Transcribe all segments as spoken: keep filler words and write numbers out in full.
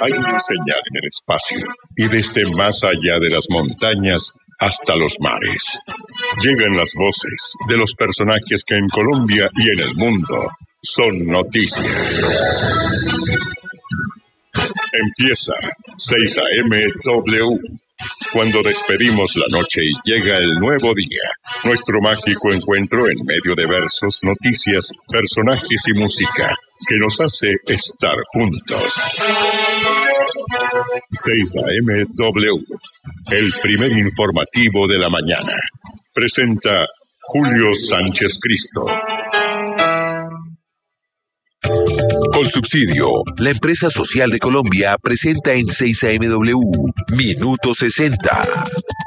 Hay una señal en el espacio y desde más allá de las montañas hasta los mares. Llegan las voces de los personajes que en Colombia y en el mundo son noticias. Empieza seis A M W. Cuando despedimos la noche y llega el nuevo día, nuestro mágico encuentro en medio de versos, noticias, personajes y música que nos hace estar juntos. seis A M W, el primer informativo de la mañana. Presenta Julio Sánchez Cristo. Con subsidio, la empresa social de Colombia presenta en seis A M W Minuto sesenta.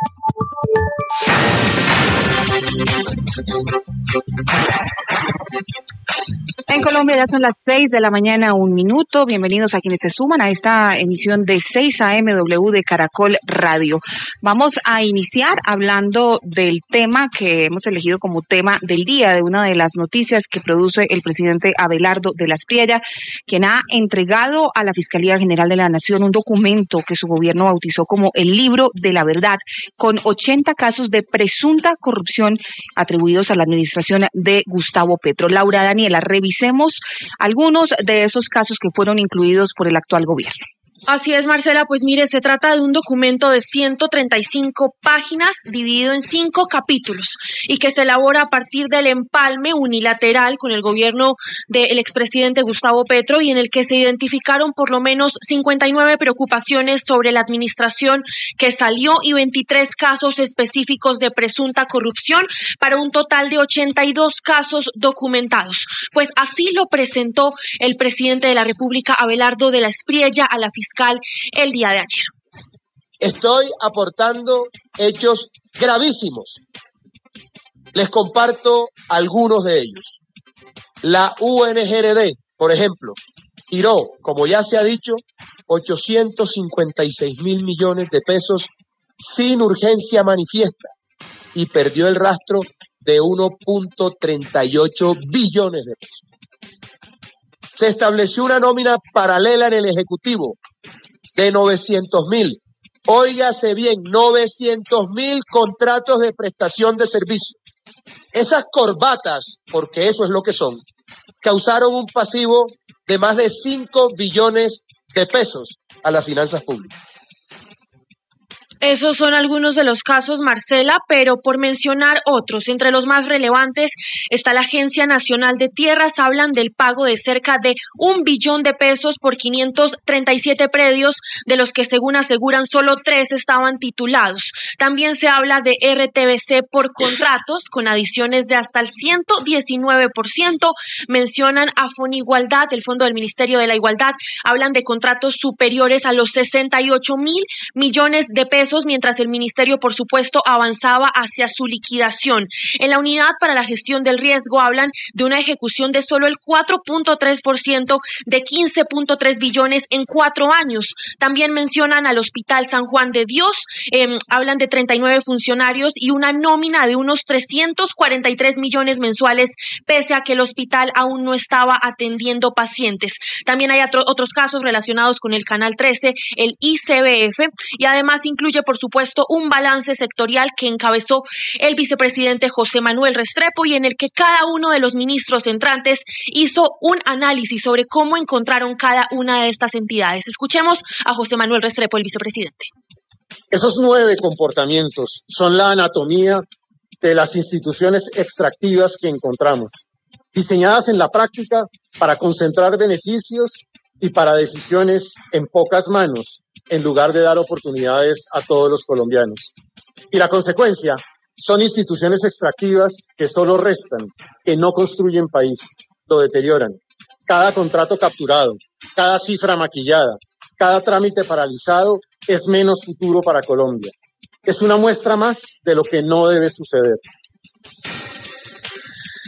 En Colombia ya son las seis de la mañana, un minuto. Bienvenidos a quienes se suman a esta emisión de seis A M W de Caracol Radio. Vamos a iniciar hablando del tema que hemos elegido como tema del día, de una de las noticias que produce el presidente Abelardo de la Espriella, quien ha entregado a la Fiscalía General de la Nación un documento que su gobierno bautizó como el Libro de la Verdad, con ochenta casos de presunta corrupción atribuidos a la administración de Gustavo Petro. Laura Daniela, revisemos algunos de esos casos que fueron incluidos por el actual gobierno. Así es, Marcela, pues mire, se trata de un documento de ciento treinta y cinco páginas dividido en cinco capítulos y que se elabora a partir del empalme unilateral con el gobierno del expresidente Gustavo Petro y en el que se identificaron por lo menos cincuenta y nueve preocupaciones sobre la administración que salió y veintitrés casos específicos de presunta corrupción para un total de ochenta y dos casos documentados. Pues así lo presentó el presidente de la República, Abelardo de la Espriella, a la fiscal el día de ayer. Estoy aportando hechos gravísimos. Les comparto algunos de ellos. La U N G R D, por ejemplo, tiró, como ya se ha dicho, ochocientos cincuenta y seis mil millones de pesos sin urgencia manifiesta y perdió el rastro de uno punto treinta y ocho billones de pesos. Se estableció una nómina paralela en el Ejecutivo de novecientos mil. Óigase bien, novecientos mil contratos de prestación de servicio. Esas corbatas, porque eso es lo que son, causaron un pasivo de más de cinco billones de pesos a las finanzas públicas. Esos son algunos de los casos, Marcela, pero por mencionar otros, entre los más relevantes está la Agencia Nacional de Tierras. Hablan del pago de cerca de un billón de pesos por quinientos treinta y siete predios, de los que según aseguran solo tres estaban titulados. También se habla de R T V C por contratos con adiciones de hasta el ciento diecinueve por ciento. Mencionan a Fonigualdad, el Fondo del Ministerio de la Igualdad. Hablan de contratos superiores a los sesenta y ocho mil millones de pesos, mientras el ministerio, por supuesto, avanzaba hacia su liquidación. En la Unidad para la Gestión del Riesgo hablan de una ejecución de solo el cuatro punto tres por ciento de quince punto tres billones en cuatro años. También mencionan al Hospital San Juan de Dios, eh, hablan de treinta y nueve funcionarios y una nómina de unos trescientos cuarenta y tres millones mensuales, pese a que el hospital aún no estaba atendiendo pacientes. También hay otro, otros casos relacionados con el Canal trece, el I C B F, y además incluye, por supuesto, un balance sectorial que encabezó el vicepresidente José Manuel Restrepo y en el que cada uno de los ministros entrantes hizo un análisis sobre cómo encontraron cada una de estas entidades. Escuchemos a José Manuel Restrepo, el vicepresidente. Esos nueve comportamientos son la anatomía de las instituciones extractivas que encontramos, diseñadas en la práctica para concentrar beneficios y para decisiones en pocas manos, en lugar de dar oportunidades a todos los colombianos. Y la consecuencia son instituciones extractivas que solo restan, que no construyen país, lo deterioran. Cada contrato capturado, cada cifra maquillada, cada trámite paralizado es menos futuro para Colombia. Es una muestra más de lo que no debe suceder.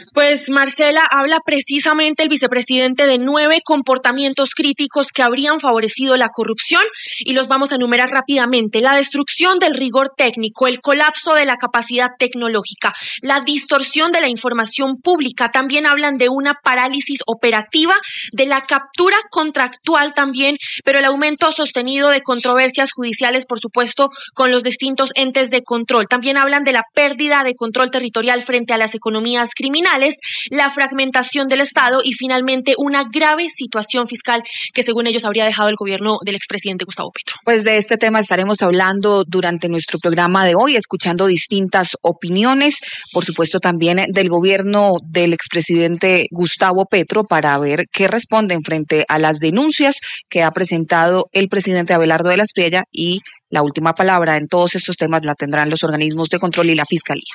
Pues Marcela, habla precisamente el vicepresidente de nueve comportamientos críticos que habrían favorecido la corrupción y los vamos a enumerar rápidamente. La destrucción del rigor técnico, el colapso de la capacidad tecnológica, la distorsión de la información pública. También hablan de una parálisis operativa, de la captura contractual también, pero el aumento sostenido de controversias judiciales, por supuesto, con los distintos entes de control. También hablan de la pérdida de control territorial frente a las economías criminales, la fragmentación del Estado y finalmente una grave situación fiscal que según ellos habría dejado el gobierno del expresidente Gustavo Petro. Pues de este tema estaremos hablando durante nuestro programa de hoy, escuchando distintas opiniones, por supuesto también del gobierno del expresidente Gustavo Petro, para ver qué responden frente a las denuncias que ha presentado el presidente Abelardo de la Espriella, y la última palabra en todos estos temas la tendrán los organismos de control y la Fiscalía.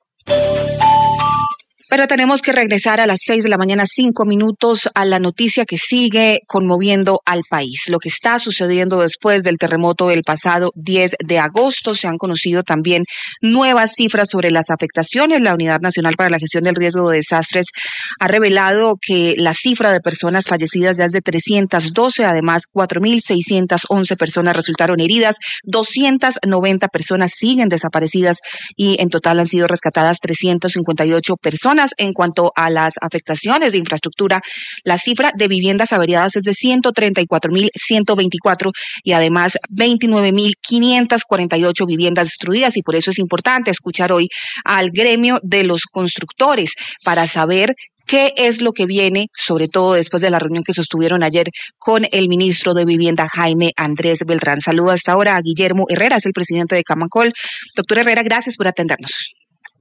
Pero tenemos que regresar a las seis de la mañana, cinco minutos, a la noticia que sigue conmoviendo al país. Lo que está sucediendo después del terremoto del pasado diez de agosto. Se han conocido también nuevas cifras sobre las afectaciones. La Unidad Nacional para la Gestión del Riesgo de Desastres ha revelado que la cifra de personas fallecidas ya es de trescientas doce. Además, cuatro mil seiscientas once personas resultaron heridas. doscientas noventa personas siguen desaparecidas y en total han sido rescatadas trescientas cincuenta y ocho personas. En cuanto a las afectaciones de infraestructura, la cifra de viviendas averiadas es de ciento treinta y cuatro mil ciento veinticuatro y además veintinueve mil quinientas cuarenta y ocho viviendas destruidas, y por eso es importante escuchar hoy al gremio de los constructores para saber qué es lo que viene, sobre todo después de la reunión que sostuvieron ayer con el ministro de Vivienda, Jaime Andrés Beltrán. Saludo hasta ahora a Guillermo Herrera, es el presidente de Camacol. Doctor Herrera, gracias por atendernos.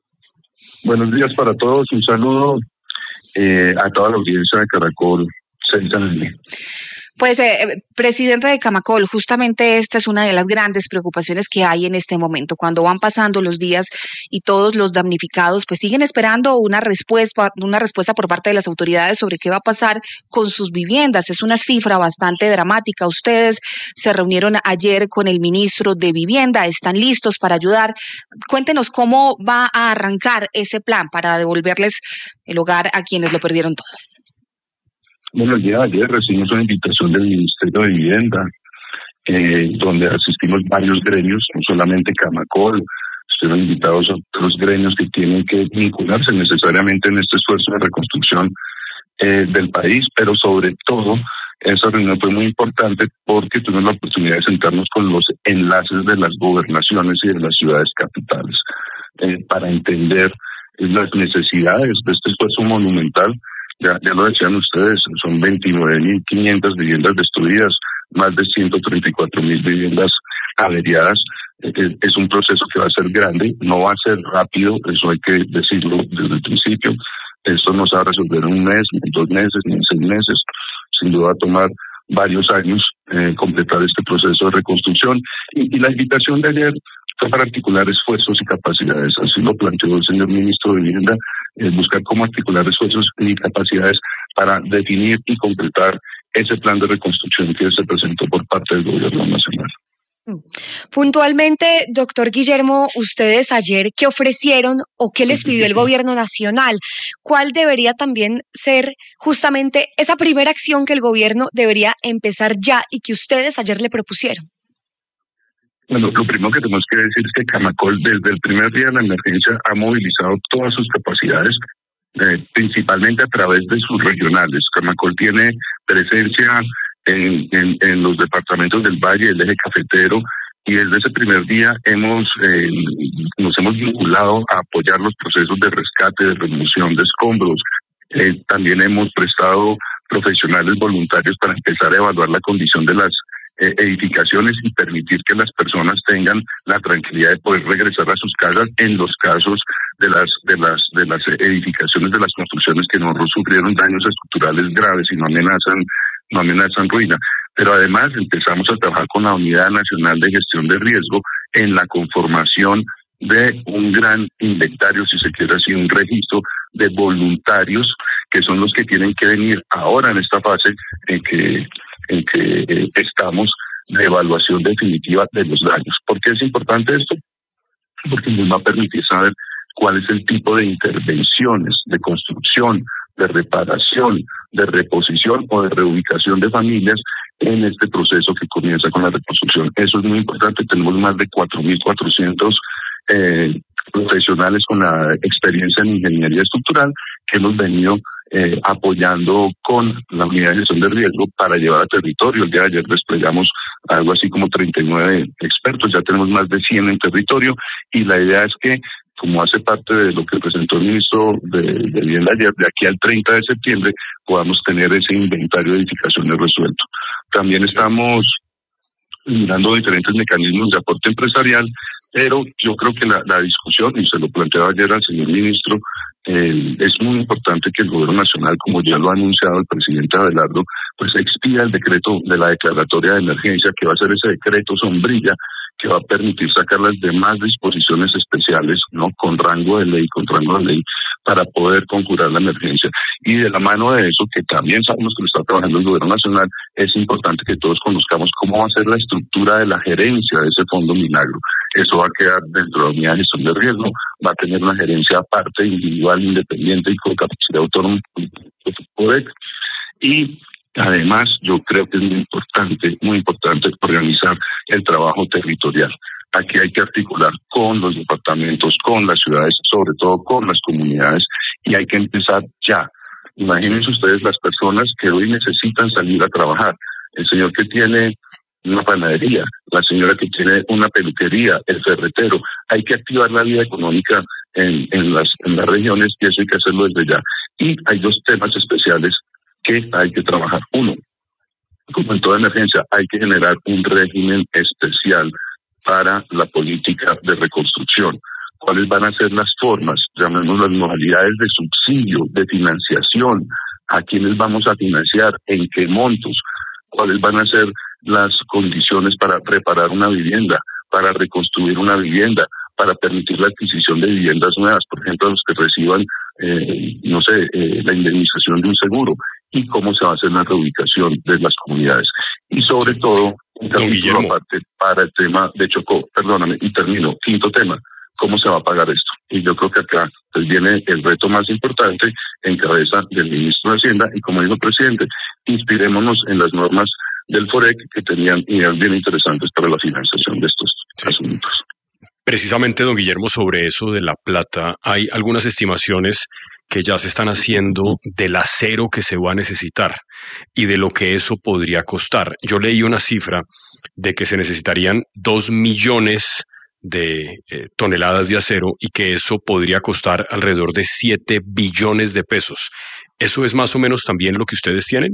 Buenos días para todos, un saludo eh, a toda la audiencia de Caracol seis A M. Pues, eh, presidente de Camacol, justamente esta es una de las grandes preocupaciones que hay en este momento. Cuando van pasando los días y todos los damnificados pues siguen esperando una respuesta, una respuesta por parte de las autoridades sobre qué va a pasar con sus viviendas. Es una cifra bastante dramática. Ustedes se reunieron ayer con el ministro de Vivienda, están listos para ayudar. Cuéntenos cómo va a arrancar ese plan para devolverles el hogar a quienes lo perdieron todo. Bueno, el día de ayer recibimos una invitación del Ministerio de Vivienda, eh, donde asistimos varios gremios, no solamente Camacol, estuvieron invitados a otros gremios que tienen que vincularse necesariamente en este esfuerzo de reconstrucción eh, del país, pero sobre todo esa reunión fue muy importante porque tuvimos la oportunidad de sentarnos con los enlaces de las gobernaciones y de las ciudades capitales eh, para entender las necesidades de este esfuerzo monumental. Ya, ya lo decían ustedes, son veintinueve mil quinientas viviendas destruidas, más de ciento treinta y cuatro mil viviendas averiadas. Eh, es un proceso que va a ser grande, no va a ser rápido, eso hay que decirlo desde el principio. Esto no se va a resolver en un mes, ni en dos meses, ni en seis meses. Sin duda va a tomar varios años eh, completar este proceso de reconstrucción. Y, y la invitación de ayer fue para articular esfuerzos y capacidades. Así lo planteó el señor ministro de Vivienda, eh, buscar cómo articular esfuerzos y capacidades para definir y completar ese plan de reconstrucción que se presentó por parte del gobierno nacional. Puntualmente, doctor Guillermo, ustedes ayer, ¿qué ofrecieron o qué les pidió el gobierno nacional? ¿Cuál debería también ser justamente esa primera acción que el gobierno debería empezar ya y que ustedes ayer le propusieron? Bueno, lo primero que tenemos que decir es que Camacol desde el primer día de la emergencia ha movilizado todas sus capacidades, eh, principalmente a través de sus regionales. Camacol tiene presencia en, en, en los departamentos del Valle, el eje cafetero, y desde ese primer día hemos eh, nos hemos vinculado a apoyar los procesos de rescate, de remoción de escombros. Eh, también hemos prestado profesionales voluntarios para empezar a evaluar la condición de las eh, edificaciones y permitir que las personas tengan la tranquilidad de poder regresar a sus casas en los casos de las de las de las edificaciones, de las construcciones que no sufrieron daños estructurales graves y no amenazan no amenazan ruina. Pero además empezamos a trabajar con la Unidad Nacional de Gestión de Riesgo en la conformación de un gran inventario, si se quiere así, un registro de voluntarios que son los que tienen que venir ahora en esta fase en que, en que eh, estamos de evaluación definitiva de los daños. ¿Por qué es importante esto? Porque nos va a permitir saber cuál es el tipo de intervenciones, de construcción, de reparación, de reposición o de reubicación de familias en este proceso que comienza con la reconstrucción. Eso es muy importante. Tenemos más de cuatro mil cuatrocientos eh, profesionales con la experiencia en ingeniería estructural que hemos venido eh, apoyando con la unidad de gestión de riesgo para llevar a territorio. El día de ayer desplegamos algo así como treinta y nueve expertos, ya tenemos más de cien en territorio, y la idea es que, como hace parte de lo que presentó el ministro de, de Vivienda ayer, de aquí al treinta de septiembre podamos tener ese inventario de edificaciones resuelto. También estamos mirando diferentes mecanismos de aporte empresarial, pero yo creo que la, la discusión, y se lo planteaba ayer al señor ministro, eh, es muy importante que el gobierno nacional, como ya lo ha anunciado el presidente Abelardo, pues expida el decreto de la declaratoria de emergencia, que va a ser ese decreto sombrilla que va a permitir sacar las demás disposiciones especiales, ¿no?, con rango de ley, con rango de ley, para poder conjurar la emergencia. Y de la mano de eso, que también sabemos que lo está trabajando el gobierno nacional, es importante que todos conozcamos cómo va a ser la estructura de la gerencia de ese fondo milagro. Eso va a quedar dentro de la unidad de gestión de riesgo, va a tener una gerencia aparte, individual, independiente y con capacidad autónoma. Y además, yo creo que es muy importante, muy importante organizar el trabajo territorial. Aquí hay que articular con los departamentos, con las ciudades, sobre todo con las comunidades, y hay que empezar ya. Imagínense ustedes las personas que hoy necesitan salir a trabajar. El señor que tiene una panadería, la señora que tiene una peluquería, el ferretero. Hay que activar la vida económica en, en, las, en las regiones, y eso hay que hacerlo desde ya. Y hay dos temas especiales que hay que trabajar. Uno, como en toda emergencia, hay que generar un régimen especial para la política de reconstrucción. ¿Cuáles van a ser las formas, llamemos las modalidades de subsidio, de financiación? ¿A quiénes vamos a financiar? ¿En qué montos? ¿Cuáles van a ser las condiciones para preparar una vivienda, para reconstruir una vivienda, para permitir la adquisición de viviendas nuevas, por ejemplo, a los que reciban, eh, no sé, eh, la indemnización de un seguro, y cómo se va a hacer la reubicación de las comunidades? Y sobre todo, un capítulo aparte para el tema de Chocó, perdóname, y termino, quinto tema, ¿cómo se va a pagar esto? Y yo creo que acá pues, viene el reto más importante en cabeza del ministro de Hacienda, y como dijo el presidente, inspirémonos en las normas del FOREC, que tenían ideas bien interesantes para la financiación de estos sí. asuntos. Precisamente, don Guillermo, sobre eso de la plata, hay algunas estimaciones que ya se están haciendo del acero que se va a necesitar y de lo que eso podría costar. Yo leí una cifra de que se necesitarían dos millones de eh, toneladas de acero y que eso podría costar alrededor de siete billones de pesos. ¿Eso es más o menos también lo que ustedes tienen?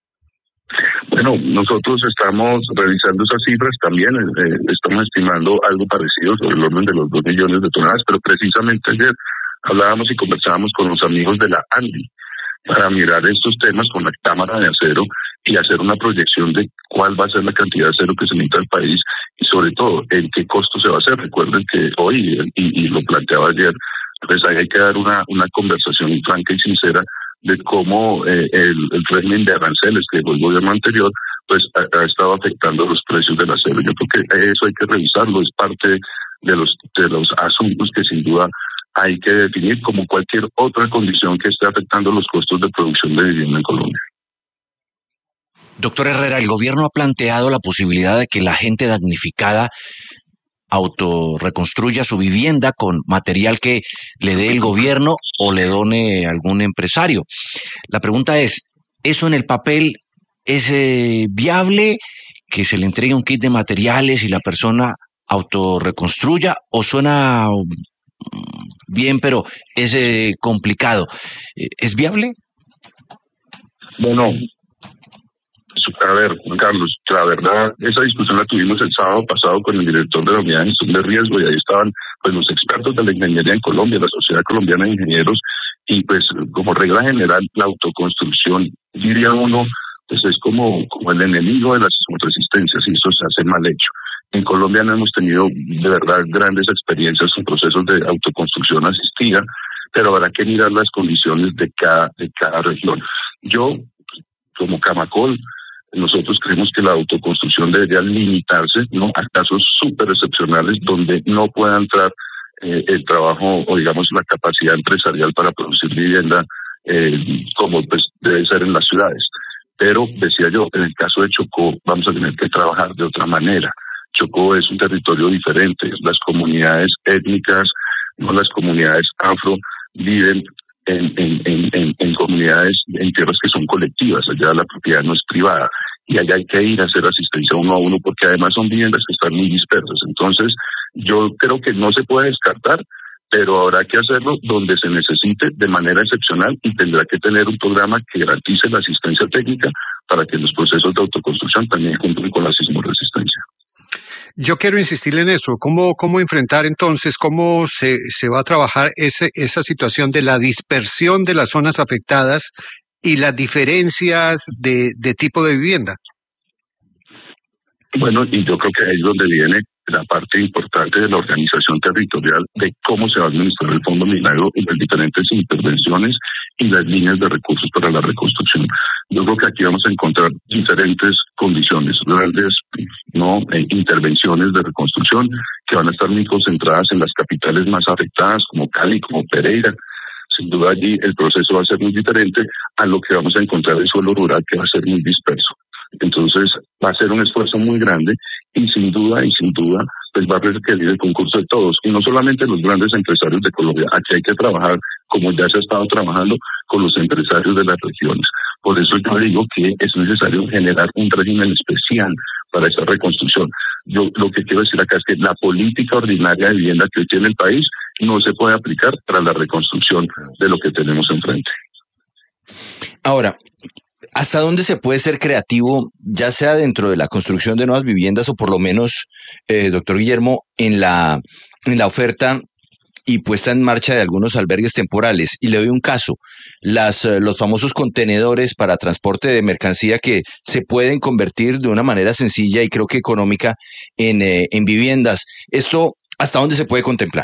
Bueno, nosotros estamos revisando esas cifras también, eh, estamos estimando algo parecido sobre el orden de los dos millones de toneladas, pero precisamente ayer hablábamos y conversábamos con los amigos de la ANDI para mirar estos temas con la cámara de acero y hacer una proyección de cuál va a ser la cantidad de acero que se necesita el país y sobre todo en qué costo se va a hacer. Recuerden que hoy, y, y lo planteaba ayer, pues ahí hay que dar una, una conversación franca y sincera de cómo eh, el, el régimen de aranceles que dejó el gobierno anterior pues ha, ha estado afectando los precios del acero. Yo creo que eso hay que revisarlo, es parte de los de los asuntos que sin duda hay que definir, como cualquier otra condición que esté afectando los costos de producción de vivienda en Colombia. Doctor Herrera, el gobierno ha planteado la posibilidad de que la gente damnificada autorreconstruya su vivienda con material que le dé el gobierno o le done algún empresario. La pregunta es, ¿eso en el papel es eh, viable, que se le entregue un kit de materiales y la persona autorreconstruya, o suena bien pero es eh, complicado? ¿Es viable? Bueno, a ver, Juan Carlos, la verdad, esa discusión la tuvimos el sábado pasado con el director de la Unidad de Gestión de Riesgo, y ahí estaban pues los expertos de la ingeniería en Colombia, la Sociedad Colombiana de Ingenieros, y pues como regla general la autoconstrucción, diría uno, pues es como, como el enemigo de las resistencias, y eso se hace mal hecho. En Colombia no hemos tenido de verdad grandes experiencias en procesos de autoconstrucción asistida, pero habrá que mirar las condiciones de cada, de cada región. Yo, como Camacol, nosotros creemos que la autoconstrucción debería limitarse, ¿no?, a casos súper excepcionales donde no pueda entrar eh, el trabajo o digamos la capacidad empresarial para producir vivienda eh, como pues debe ser en las ciudades. Pero decía yo, en el caso de Chocó vamos a tener que trabajar de otra manera. Chocó es un territorio diferente, las comunidades étnicas, no las comunidades afro, viven en, en, en, en, en comunidades, en tierras que son colectivas, allá la propiedad no es privada, y allá hay que ir a hacer asistencia uno a uno, porque además son viviendas que están muy dispersas. Entonces, yo creo que no se puede descartar, pero habrá que hacerlo donde se necesite de manera excepcional y tendrá que tener un programa que garantice la asistencia técnica para que los procesos de autoconstrucción también cumplan con la sismoresistencia. Yo quiero insistir en eso. ¿Cómo, cómo enfrentar entonces, cómo se, se va a trabajar ese, esa situación de la dispersión de las zonas afectadas y las diferencias de, de tipo de vivienda? Bueno, y yo creo que ahí es donde viene la parte importante de la organización territorial de cómo se va a administrar el Fondo Milagro y las diferentes intervenciones y las líneas de recursos para la reconstrucción. Yo creo que aquí vamos a encontrar diferentes condiciones, grandes no eh, intervenciones de reconstrucción que van a estar muy concentradas en las capitales más afectadas como Cali, como Pereira. Sin duda allí el proceso va a ser muy diferente a lo que vamos a encontrar en suelo rural, que va a ser muy disperso. Entonces va a ser un esfuerzo muy grande y sin duda y sin duda pues va a requerir el concurso de todos y no solamente los grandes empresarios de Colombia. Aquí hay que trabajar como ya se ha estado trabajando con los empresarios de las regiones. Por eso yo digo que es necesario generar un régimen especial para esa reconstrucción. Yo lo que quiero decir acá es que la política ordinaria de vivienda que hoy tiene el país no se puede aplicar para la reconstrucción de lo que tenemos enfrente. Ahora, ¿hasta dónde se puede ser creativo, ya sea dentro de la construcción de nuevas viviendas o por lo menos, eh, doctor Guillermo, en la, en la oferta y puesta en marcha de algunos albergues temporales? Y le doy un caso, las, los famosos contenedores para transporte de mercancía que se pueden convertir de una manera sencilla y creo que económica en, eh, en viviendas. ¿Esto hasta dónde se puede contemplar?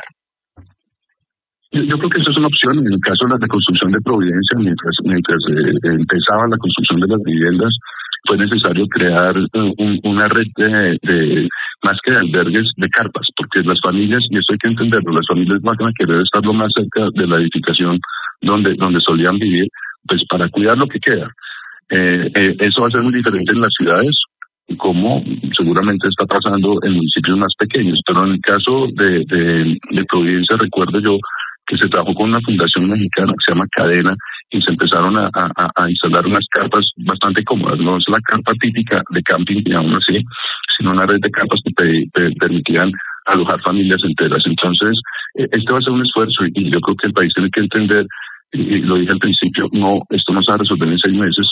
Yo creo que eso es una opción. En el caso de la reconstrucción de Providencia, mientras, mientras eh, empezaba la construcción de las viviendas, fue necesario crear un, una red de, de, más que de albergues, de carpas, porque las familias, y esto hay que entenderlo, las familias van a querer estar lo más cerca de la edificación donde, donde solían vivir, pues para cuidar lo que queda. Eh, eh, eso va a ser muy diferente en las ciudades, como seguramente está pasando en municipios más pequeños, pero en el caso de, de, de Providencia, recuerdo yo que se trabajó con una fundación mexicana que se llama Cadena y se empezaron a, a, a instalar unas carpas bastante cómodas. No es la carpa típica de camping, digamos así, sino una red de carpas que pe, pe, permitían alojar familias enteras. Entonces, eh, este va a ser un esfuerzo y yo creo que el país tiene que entender, y lo dije al principio, no, esto no se va a resolver en seis meses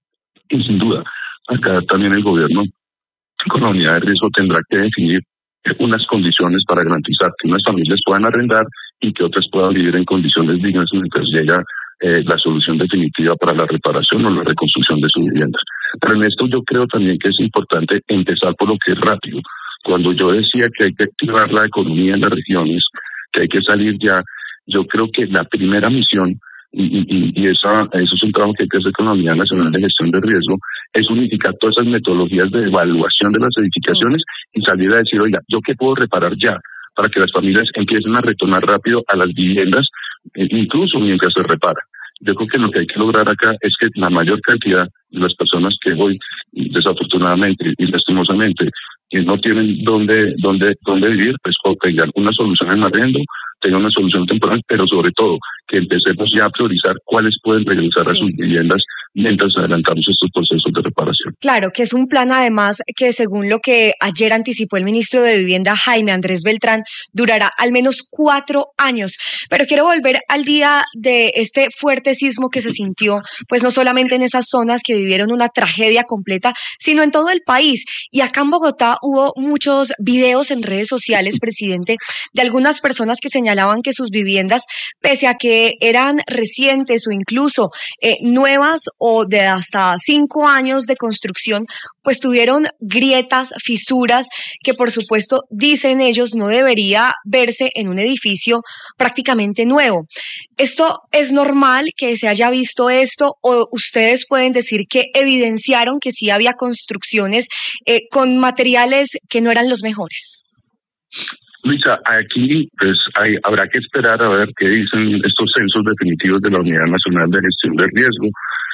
y sin duda, acá también el gobierno con la unidad de riesgo tendrá que definir unas condiciones para garantizar que unas familias puedan arrendar y que otras puedan vivir en condiciones dignas mientras llega eh, la solución definitiva para la reparación o la reconstrucción de sus viviendas. Pero en esto yo creo también que es importante empezar por lo que es rápido. Cuando yo decía que hay que activar la economía en las regiones, que hay que salir ya, yo creo que la primera misión, y, y, y esa, eso es un trabajo que hay que hacer con la Unidad Nacional de Gestión de Riesgo, es unificar todas esas metodologías de evaluación de las edificaciones y salir a decir, oiga, ¿yo qué puedo reparar ya? Para que las familias empiecen a retornar rápido a las viviendas, eh, incluso mientras se repara. Yo creo que lo que hay que lograr acá es que la mayor cantidad de las personas que hoy, desafortunadamente y lastimosamente, que no tienen dónde, dónde, dónde vivir, pues o tengan una solución en arriendo, tengan una solución temporal, pero sobre todo que empecemos ya a priorizar cuáles pueden regresar sí. a sus viviendas mientras adelantamos estos procesos de reparación. Claro, que es un plan además que según lo que ayer anticipó el ministro de Vivienda Jaime Andrés Beltrán, durará al menos cuatro años. Pero quiero volver al día de este fuerte sismo que se sintió, pues no solamente en esas zonas que vivieron una tragedia completa, sino en todo el país. Y acá en Bogotá hubo muchos videos en redes sociales, presidente, de algunas personas que señalaban que sus viviendas, pese a que eran recientes o incluso eh, nuevas o de hasta cinco años de construcción, pues tuvieron grietas, fisuras, que por supuesto, dicen ellos, no debería verse en un edificio prácticamente nuevo. ¿Esto es normal que se haya visto esto o ustedes pueden decir que evidenciaron que sí había construcciones eh, con materiales que no eran los mejores? Luisa, aquí pues hay, habrá que esperar a ver qué dicen estos censos definitivos de la Unidad Nacional de Gestión de Riesgo.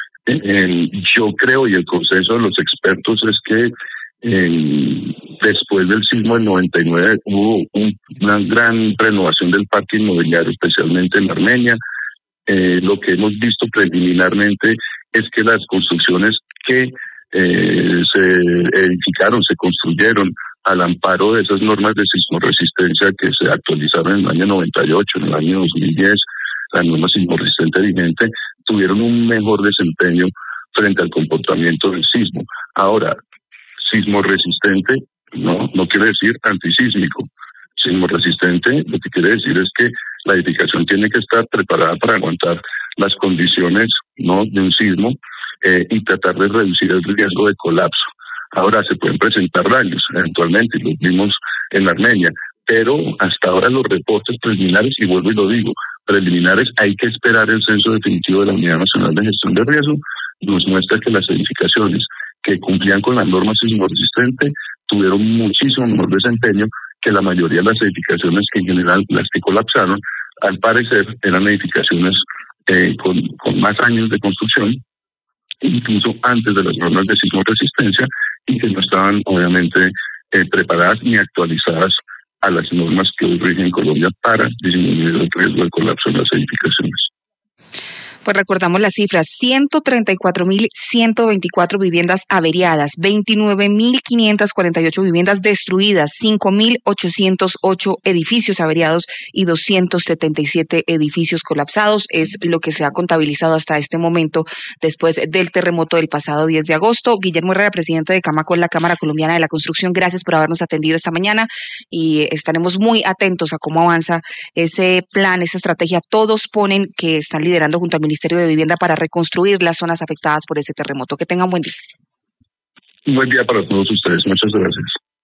Eh, yo creo, y el consenso de los expertos es que eh, después del sismo del noventa y nueve hubo un, una gran renovación del parque inmobiliario, especialmente en Armenia. Eh, lo que hemos visto preliminarmente es que las construcciones que eh, se edificaron, se construyeron al amparo de esas normas de sismoresistencia que se actualizaron en el año noventa y ocho, en el año dos mil diez, la norma sismoresistente vigente, tuvieron un mejor desempeño frente al comportamiento del sismo. Ahora, sismoresistente no, no quiere decir antisísmico. Sismoresistente lo que quiere decir es que la edificación tiene que estar preparada para aguantar las condiciones, ¿no?, de un sismo eh, y tratar de reducir el riesgo de colapso. Ahora se pueden presentar daños eventualmente, y los vimos en Armenia, pero hasta ahora los reportes preliminares, y vuelvo y lo digo, preliminares, hay que esperar el censo definitivo de la Unidad Nacional de Gestión de Riesgo, nos muestra que las edificaciones que cumplían con las normas sismoresistentes tuvieron muchísimo mejor desempeño que la mayoría de las edificaciones que en general las que colapsaron, al parecer eran edificaciones eh, con, con más años de construcción, incluso antes de las normas de sismoresistencia, y que no estaban obviamente eh, preparadas ni actualizadas a las normas que hoy rigen en Colombia para disminuir el riesgo de colapso en las edificaciones. Pues recordamos las cifras: ciento treinta y cuatro mil ciento veinticuatro viviendas averiadas, veintinueve mil quinientas cuarenta y ocho viviendas destruidas, cinco mil ochocientos ocho edificios averiados y doscientos setenta y siete edificios colapsados. Es lo que se ha contabilizado hasta este momento después del terremoto del pasado diez de agosto. Guillermo Herrera, presidente de Camacol, la Cámara Colombiana de la Construcción, gracias por habernos atendido esta mañana y estaremos muy atentos a cómo avanza ese plan, esa estrategia. Todos ponen que están liderando junto al Ministerio de Vivienda para reconstruir las zonas afectadas por ese terremoto. Que tengan buen día. Un buen día para todos ustedes. Muchas gracias.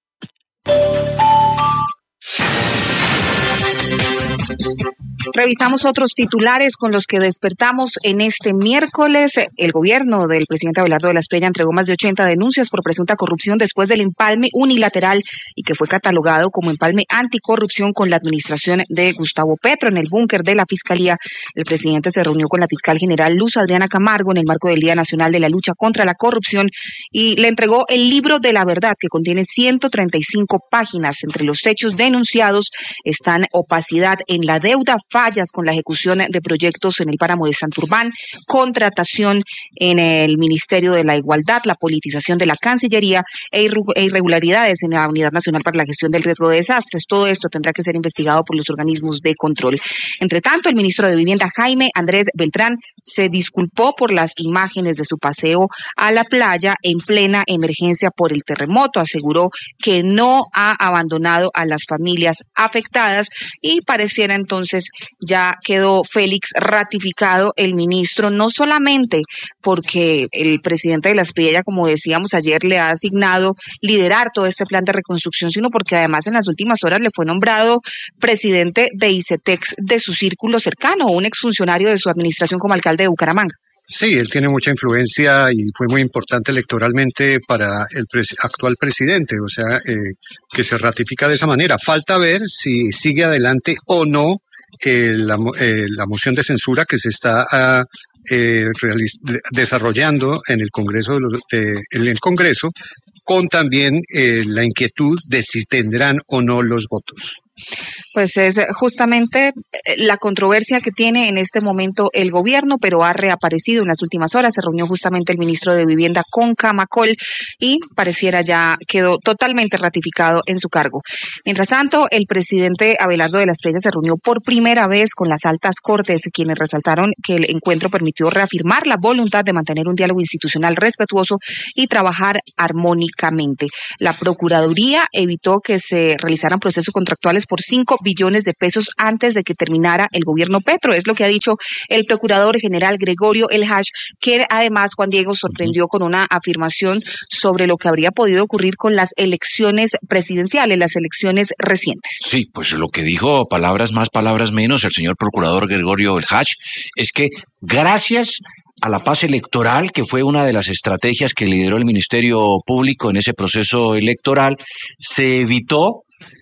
Revisamos otros titulares con los que despertamos en este miércoles. El gobierno del presidente Abelardo de la Espriella entregó más de ochenta denuncias por presunta corrupción después del empalme unilateral y que fue catalogado como empalme anticorrupción con la administración de Gustavo Petro. En el búnker de la Fiscalía, el presidente se reunió con la fiscal general Luz Adriana Camargo en el marco del Día Nacional de la Lucha contra la Corrupción y le entregó el libro de la verdad, que contiene ciento treinta y cinco páginas. Entre los hechos denunciados están opacidad en la deuda, fallas con la ejecución de proyectos en el páramo de Santurbán, contratación en el Ministerio de la Igualdad, la politización de la Cancillería e irregularidades en la Unidad Nacional para la Gestión del Riesgo de Desastres. Todo esto tendrá que ser investigado por los organismos de control. Entre tanto, el ministro de Vivienda, Jaime Andrés Beltrán, se disculpó por las imágenes de su paseo a la playa en plena emergencia por el terremoto. Aseguró que no ha abandonado a las familias afectadas y pareciera entonces ya quedó Félix ratificado el ministro, no solamente porque el presidente de la Espriella, como decíamos ayer, le ha asignado liderar todo este plan de reconstrucción, sino porque además en las últimas horas le fue nombrado presidente de ICETEX de su círculo cercano, un exfuncionario de su administración como alcalde de Bucaramanga. Sí, él tiene mucha influencia y fue muy importante electoralmente para el pres- actual presidente, o sea, eh, que se ratifica de esa manera. Falta ver si sigue adelante o no eh, la, eh, la moción de censura que se está uh, eh, realiz- desarrollando en el Congreso, de los, eh, en el Congreso, con también eh, la inquietud de si tendrán o no los votos. Pues es justamente la controversia que tiene en este momento el gobierno, pero ha reaparecido en las últimas horas. Se reunió justamente el ministro de Vivienda con Camacol y pareciera ya quedó totalmente ratificado en su cargo. Mientras tanto, el presidente Abelardo de la Espriella se reunió por primera vez con las altas cortes, quienes resaltaron que el encuentro permitió reafirmar la voluntad de mantener un diálogo institucional respetuoso y trabajar armónicamente. La Procuraduría evitó que se realizaran procesos contractuales por cinco billones de pesos antes de que terminara el gobierno Petro. Es lo que ha dicho el procurador general Gregorio El Hach, que además, Juan Diego, sorprendió con una afirmación sobre lo que habría podido ocurrir con las elecciones presidenciales, las elecciones recientes. Sí, pues lo que dijo, palabras más, palabras menos, el señor procurador Gregorio El Hach, es que gracias a la paz electoral, que fue una de las estrategias que lideró el Ministerio Público en ese proceso electoral, se evitó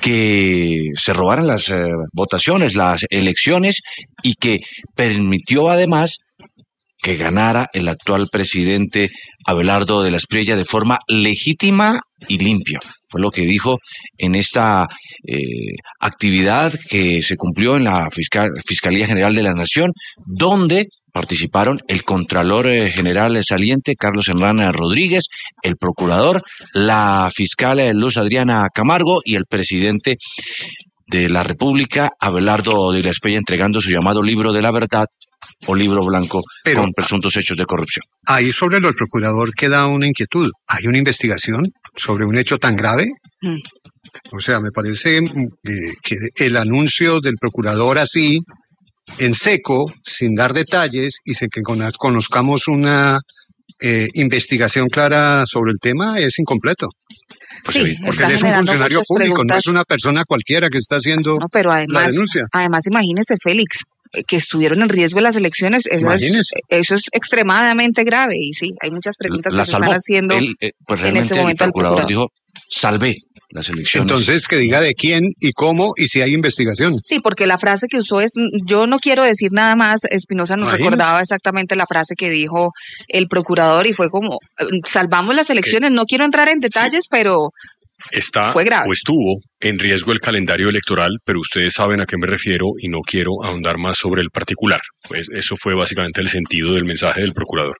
que se robaran las eh, votaciones, las elecciones, y que permitió además que ganara el actual presidente Abelardo de la Espriella de forma legítima y limpia. Fue lo que dijo en esta eh, actividad que se cumplió en la Fiscal, Fiscalía General de la Nación, donde participaron el Contralor General saliente, Carlos Hernán Rodríguez, el Procurador, la Fiscal Luz Adriana Camargo y el presidente de la República, Abelardo de la Espriella, entregando su llamado libro de la verdad o libro blanco Pero, con presuntos hechos de corrupción. Ahí sobre lo del procurador queda una inquietud. ¿Hay una investigación sobre un hecho tan grave? Mm. O sea, me parece eh, que el anuncio del procurador así, en seco, sin dar detalles y sin que conozcamos una eh, investigación clara sobre el tema, es incompleto. Pues sí, porque él es un funcionario público, preguntas. No es una persona cualquiera que está haciendo no, pero además, la denuncia. Además, imagínese, Félix, que estuvieron en riesgo en las elecciones, eso es, eso es extremadamente grave. Y sí, hay muchas preguntas la que se están haciendo él, eh, pues en este momento. El procurador, el procurador dijo, salvé las elecciones. Entonces, que diga de quién y cómo y si hay investigación. Sí, porque la frase que usó es, yo no quiero decir nada más. Espinosa nos ¿Imaginas? recordaba exactamente la frase que dijo el procurador y fue como, salvamos las elecciones, no quiero entrar en detalles, sí. pero... Está fue grave. o estuvo en riesgo el calendario electoral, pero ustedes saben a qué me refiero y no quiero ahondar más sobre el particular. Pues eso fue básicamente el sentido del mensaje del procurador.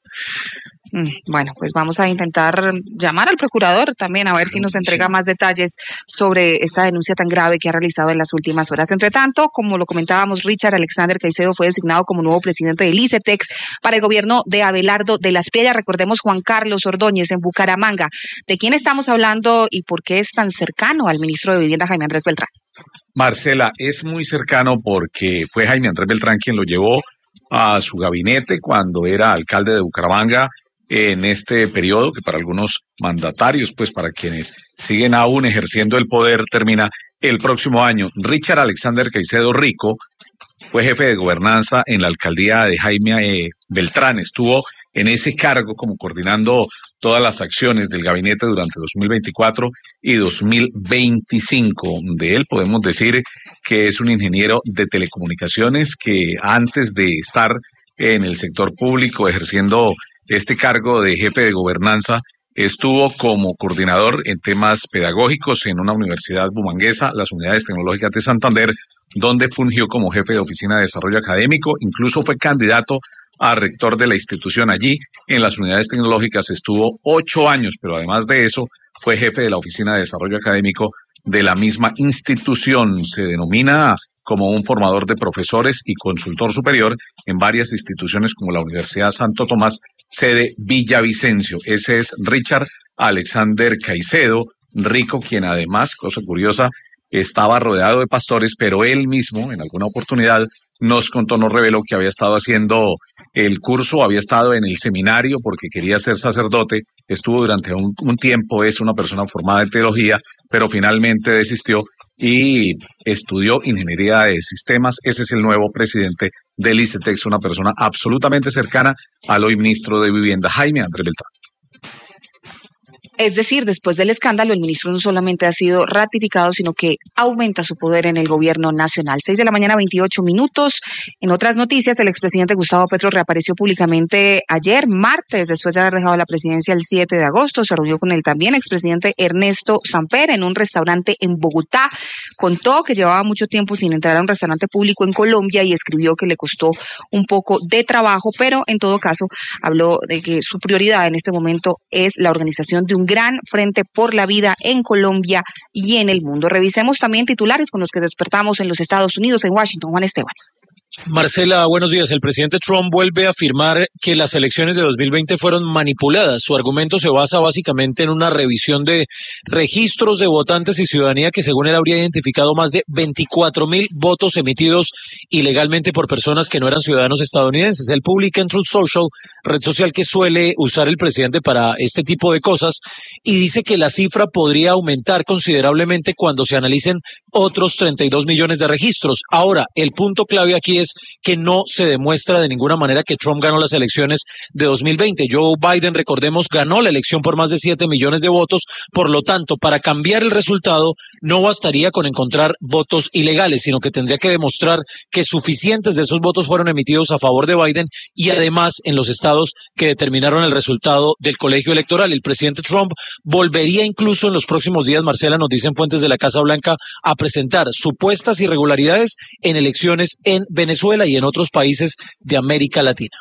Bueno, pues vamos a intentar llamar al procurador también a ver si nos entrega más detalles sobre esta denuncia tan grave que ha realizado en las últimas horas. Entre tanto, como lo comentábamos, Richard Alexander Caicedo fue designado como nuevo presidente del ICETEX para el gobierno de Abelardo de la Espriella. Recordemos Juan Carlos Ordóñez en Bucaramanga. ¿De quién estamos hablando y por qué es tan cercano al ministro de Vivienda, Jaime Andrés Beltrán? Marcela, es muy cercano porque fue Jaime Andrés Beltrán quien lo llevó a su gabinete cuando era alcalde de Bucaramanga en este periodo que para algunos mandatarios, pues para quienes siguen aún ejerciendo el poder, termina el próximo año. Richard Alexander Caicedo Rico fue jefe de gobernanza en la alcaldía de Jaime eh, Beltrán. Estuvo en ese cargo como coordinando todas las acciones del gabinete durante dos mil veinticuatro y dos mil veinticinco. De él podemos decir que es un ingeniero de telecomunicaciones que antes de estar en el sector público ejerciendo este cargo de jefe de gobernanza, estuvo como coordinador en temas pedagógicos en una universidad bumanguesa, las Unidades Tecnológicas de Santander, donde fungió como jefe de oficina de desarrollo académico. Incluso fue candidato a rector de la institución allí. En las Unidades Tecnológicas estuvo ocho años, pero además de eso fue jefe de la oficina de desarrollo académico de la misma institución. Se denomina como un formador de profesores y consultor superior en varias instituciones como la Universidad Santo Tomás, sede Villavicencio. Ese es Richard Alexander Caicedo Rico, quien además, cosa curiosa, estaba rodeado de pastores, pero él mismo en alguna oportunidad nos contó, nos reveló que había estado haciendo el curso, había estado en el seminario porque quería ser sacerdote, estuvo durante un, un tiempo, es una persona formada en teología, pero finalmente desistió y estudió ingeniería de sistemas. Ese es el nuevo presidente del ICETEX, una persona absolutamente cercana al hoy ministro de Vivienda, Jaime Andrés Beltrán. Es decir, después del escándalo, el ministro no solamente ha sido ratificado, sino que aumenta su poder en el gobierno nacional. Seis de la mañana, veintiocho minutos. En otras noticias, el expresidente Gustavo Petro reapareció públicamente ayer, martes, después de haber dejado la presidencia el siete de agosto. Se reunió con el también expresidente Ernesto Samper en un restaurante en Bogotá. Contó que llevaba mucho tiempo sin entrar a un restaurante público en Colombia y escribió que le costó un poco de trabajo, pero en todo caso habló de que su prioridad en este momento es la organización de un gran frente por la vida en Colombia y en el mundo. Revisemos también titulares con los que despertamos en los Estados Unidos, en Washington. Juan Esteban. Marcela, buenos días. El presidente Trump vuelve a afirmar que las elecciones de dos mil veinte fueron manipuladas. Su argumento se basa básicamente en una revisión de registros de votantes y ciudadanía que, según él, habría identificado más de veinticuatro mil votos emitidos ilegalmente por personas que no eran ciudadanos estadounidenses. Él publica en Truth Social, red social que suele usar el presidente para este tipo de cosas, y dice que la cifra podría aumentar considerablemente cuando se analicen otros treinta y dos millones de registros. Ahora, el punto clave aquí es es que no se demuestra de ninguna manera que Trump ganó las elecciones de dos mil veinte. Joe Biden, recordemos, ganó la elección por más de siete millones de votos. Por lo tanto, para cambiar el resultado, no bastaría con encontrar votos ilegales, sino que tendría que demostrar que suficientes de esos votos fueron emitidos a favor de Biden y además en los estados que determinaron el resultado del colegio electoral. El presidente Trump volvería incluso en los próximos días, Marcela, nos dicen fuentes de la Casa Blanca, a presentar supuestas irregularidades en elecciones en Venezuela y en otros países de América Latina.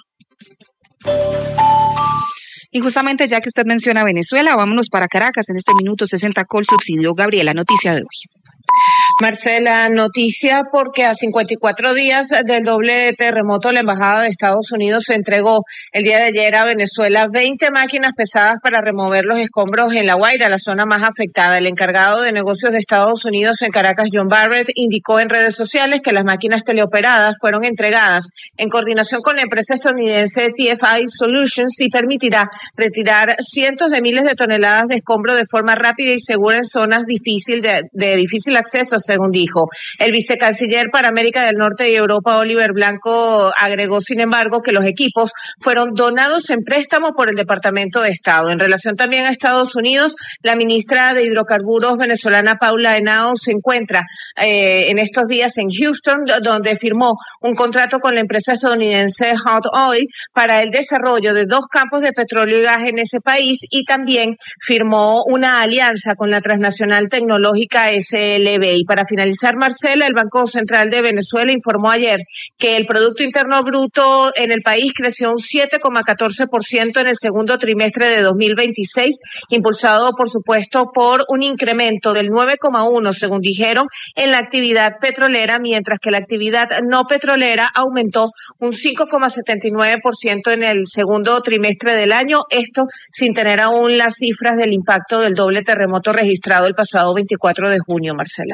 Y justamente ya que usted menciona Venezuela, vámonos para Caracas en este minuto sesenta Col Subsidio. Gabriela, noticia de hoy. Marcela, noticia porque a cincuenta y cuatro días del doble terremoto, la Embajada de Estados Unidos entregó el día de ayer a Venezuela veinte máquinas pesadas para remover los escombros en La Guaira, la zona más afectada. El encargado de negocios de Estados Unidos en Caracas, John Barrett, indicó en redes sociales que las máquinas teleoperadas fueron entregadas en coordinación con la empresa estadounidense T F I Solutions y permitirá retirar cientos de miles de toneladas de escombro de forma rápida y segura en zonas difícil de, de difícil acceso, según dijo. El vicecanciller para América del Norte y Europa, Oliver Blanco, agregó, sin embargo, que los equipos fueron donados en préstamo por el Departamento de Estado. En relación también a Estados Unidos, la ministra de Hidrocarburos venezolana, Paula Henao, se encuentra eh, en estos días en Houston, donde firmó un contrato con la empresa estadounidense Hot Oil para el desarrollo de dos campos de petróleo y gas en ese país y también firmó una alianza con la transnacional tecnológica S L B. Y para finalizar, Marcela, el Banco Central de Venezuela informó ayer que el Producto Interno Bruto en el país creció un siete coma catorce por ciento en el segundo trimestre de dos mil veintiséis, impulsado, por supuesto, por un incremento del nueve coma uno por ciento, según dijeron, en la actividad petrolera, mientras que la actividad no petrolera aumentó un cinco coma setenta y nueve por ciento en el segundo trimestre del año, esto sin tener aún las cifras del impacto del doble terremoto registrado el pasado veinticuatro de junio, Marcela.